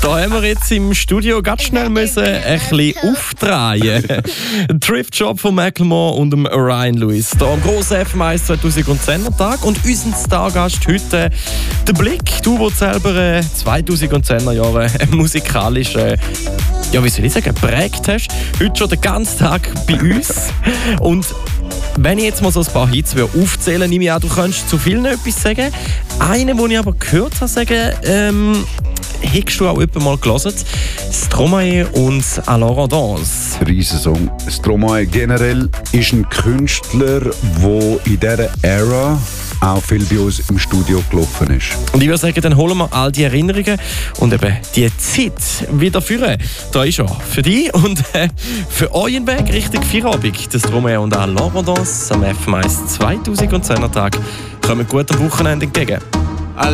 Da haben wir jetzt im Studio ganz schnell müssen ein bisschen aufdrehen. Thrift-Shop von Macklemore und dem Ryan Lewis. Hier am grossen FM1 2010er Tag. Und unser Stargast heute, der Blick. Du, der selber 2010er Jahre musikalisch, wie soll ich sagen, geprägt hast. Heute schon den ganzen Tag bei uns. Und wenn ich jetzt mal so ein paar Hits aufzählen würde, nehme ich an, du könntest zu vielen etwas sagen. Einen, den ich aber gehört habe, sagen, hast du auch jemand mal gelesen? Stromae und Alors on danse. Riesensong. Stromae generell ist ein Künstler, der in dieser Ära auch viel bei uns im Studio gelaufen ist. Und ich würde sagen, dann holen wir all die Erinnerungen und eben die Zeit wieder führen. Da ist er für dich und für euren Weg Richtung Feierabend. Das Stromae und Alors on danse am FM1 2010er Tag. Kommen gut am Wochenende entgegen.